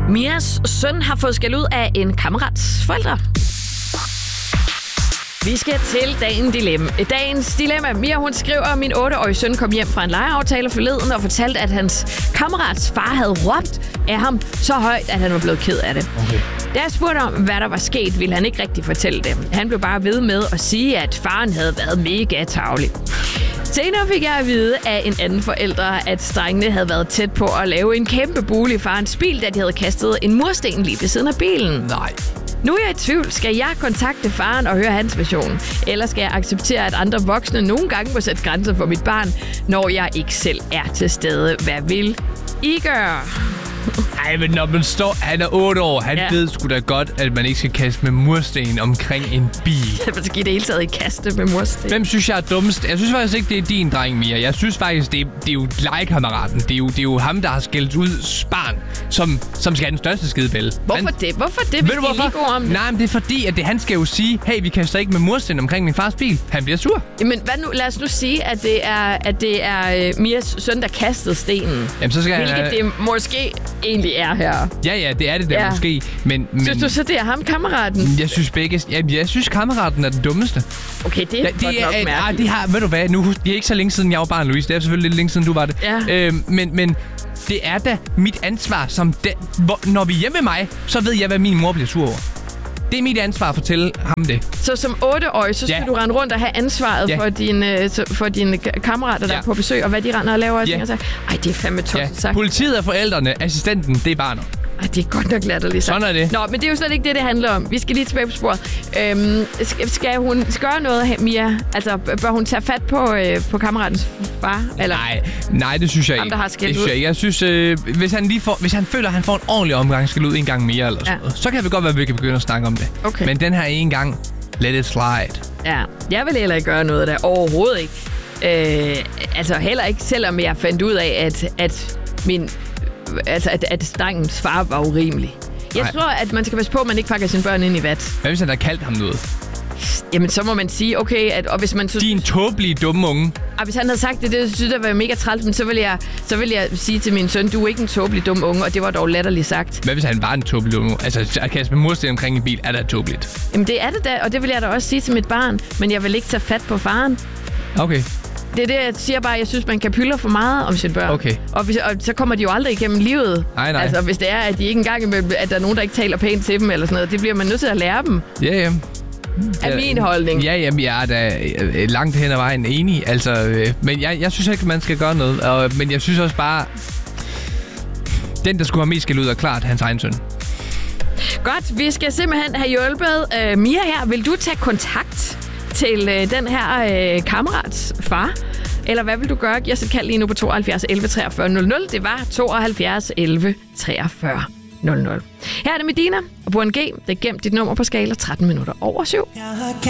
Mias søn har fået skæld ud af en kammerats forældre. Vi skal til dagens dilemma. Mia, hun skriver, at min 8-årige søn kom hjem fra en legeaftale forleden og fortalte, at hans kammerats far havde råbt af ham så højt, at han var blevet ked af det. Okay. Da jeg spurgte om, hvad der var sket, ville han ikke rigtig fortælle det. Han blev bare ved med at sige, at faren havde været mega tarvelig. Senere fik jeg at vide af en anden forælder, at drengene havde været tæt på at lave en kæmpe bule i farens bil, da de havde kastet en mursten lige ved siden af bilen. Nej. Nu er jeg i tvivl. Skal jeg kontakte faren og høre hans version? Eller skal jeg acceptere, at andre voksne nogle gange må sætte grænser for mit barn, når jeg ikke selv er til stede? Hvad vil I gøre? Ej, men når man står... Han er 8 år. Han ved sgu da godt, at man ikke skal kaste med mursten omkring en bil. Man skal i det hele taget ikke kaste med mursten. Hvem synes jeg er dummest? Jeg synes faktisk ikke, det er din dreng, Mia. Jeg synes faktisk, det er jo legekammeraten. Det er jo ham, der har skældt ud barn, som skal have den største skidebælle. Hvorfor det? Hvorfor det? Ved du hvorfor? Lige om det? Nej, men det er fordi, at han skal jo sige, hey, vi kaster ikke med mursten omkring min fars bil. Han bliver sur. Jamen, lad os nu sige, at det er Mias søn, der kastede stenen. Jamen, så skal hvilket det måske egentlig er her. Ja, det er det der måske. Men synes du så, det er ham, kammeraten? Jeg synes begge... Jeg synes, kammeraten er den dummeste. Okay, det er godt nok mærkeligt. De har... Ved du hvad? Nu, det er ikke så længe siden, jeg var barn, Louise. Det er selvfølgelig lidt længe siden, du var det. Ja. Men det er da mit ansvar, når vi er hjemme med mig, så ved jeg, hvad min mor bliver sur over. Det er mit ansvar at fortælle ham det. Så som 8-årig, så skal du rende rundt og have ansvaret for dine kammerater, der er på besøg, og hvad de render og laver. Og ting og så. Ej, det er fandme tosset sagt. Politiet er forældrene, assistenten, det er barnet. Ej, det er godt nok latterligt sagt. Sådan er det. Nå, men det er jo slet ikke det handler om. Vi skal lige tilbage på sporet. Skal hun gøre noget, Mia? Altså, bør hun tage fat på kammeratens far? Eller? Nej, det synes jeg ikke. Ham, der har skældt ud. Jeg synes, hvis han føler, at han får en ordentlig omgang skæld ud en gang mere, eller sådan noget, så kan det godt være, at vi kan begynde at snakke om det. Okay. Men den her en gang, let it slide. Ja, jeg vil heller ikke gøre noget der. Overhovedet ikke. Altså heller ikke, selvom jeg fandt ud af, at drengens far var urimelig. Jeg tror, at man skal passe på, at man ikke pakker sine børn ind i vat. Hvad hvis han har kaldt ham noget? Jamen, så må man sige, okay, og hvis man... Din tåbelige dumme unge. Og hvis han havde sagt det synes jeg var mega træls, men så vil jeg sige til min søn, du er ikke en tåbelig dum unge, og det var dog latterligt sagt. Hvad hvis han var en tåbelig unge? Altså, at kaste med mursten omkring en bil, er da tåbeligt. Jamen, det er det da, og det vil jeg da også sige til mit barn, men jeg vil ikke tage fat på faren. Okay. Det er det, jeg siger bare, jeg synes, man kan pylre for meget om sine børn. Okay. Og så kommer de jo aldrig igennem livet. Nej. Altså, hvis det er, at de ikke engang imellem, at der er nogen, der ikke taler pænt til dem, eller sådan noget, det bliver man nødt til at lære dem. Ja. Er min holdning. Ja, jamen, jeg er da langt hen ad vejen enig. Altså, men jeg synes ikke, man skal gøre noget. Men jeg synes også bare, den, der skulle have mest skæld ud, er klart hans egen søn. Godt, vi skal simpelthen have hjulpet Mia her. Vil du tage kontakt til den her kammerats far? Eller hvad vil du gøre? Jeg skal kalde lige nu på 72 11 43 00. Det var 72 11 43 00. Her er det Medina og Buren G. Det er gemt dit nummer på skala 13 minutter over 7.